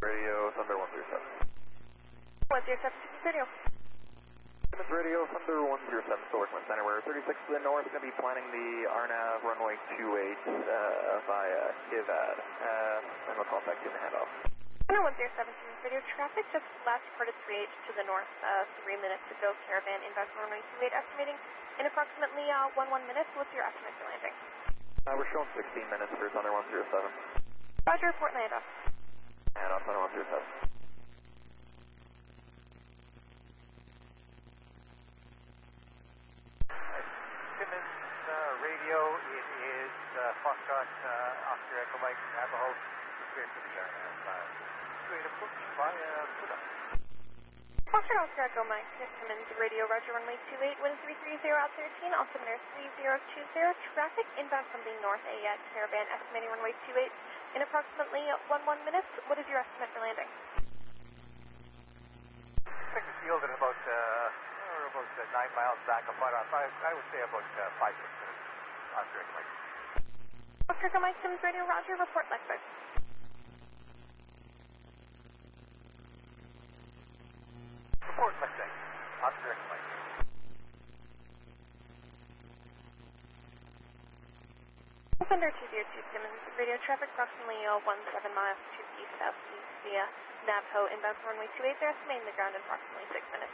Radio Thunder 107. 107, Radio. Simmons Radio Thunder 107, Silverman Center. We're 36 to the north, going to be planning the RNAV runway 28 via KIVAD. And we'll call back to the handoff. Thunder 107, Simmons Radio. Traffic just last reported 38 to the north, 3 minutes ago. Caravan inbound from runway 28, estimating in approximately 11 minutes. What's your estimate for landing? We're showing 16 minutes for Thunder 107. Roger, report and handoff. Handoff, Thunder 107. Simmons Radio, it is Foxtrot, Oscar Echo Mike, Navajo, clear to the RNAV. Straight approach via Puna. Foxtrot, Oscar Echo Mike, Simmons Radio, Roger, runway 28, wind 330 out 13, altimeter 3020, traffic inbound from the north, Caravan, estimating runway 28 in approximately 11 minutes. What is your estimate for landing? Expect the field at about 9 miles back of Butters. I would say about 5-6 minutes. Oscar Echo Mike. Oscar Echo Mike, Simmons Radio, Roger, report Lexus. Report Mustang. Oscar Echo Mike. Thunder 202, Simmons Radio, traffic approximately 17 miles to east southeast via Navajo inbound from runway 28. They're estimating the ground in approximately 6 minutes.